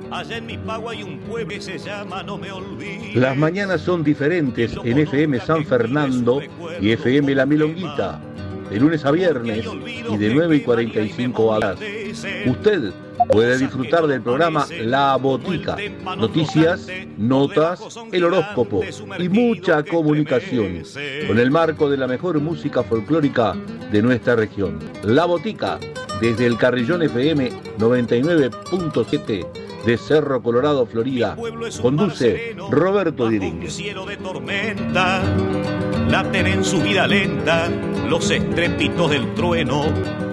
Allá en mi Pagua hay un pueblo que se llama No Me Olvides. Las mañanas son diferentes en FM San Fernando y FM La Milonguita, de lunes a viernes y de 9:45 a las. Usted puede disfrutar del programa La Botica, noticias, notas, el horóscopo y mucha comunicación, con el marco de la mejor música folclórica de nuestra región. La Botica, desde el Carrillón FM 99.7 de Cerro Colorado, Florida, conduce Roberto Diring. Cielo de tormenta, laten en su vida lenta los estrepitos del trueno.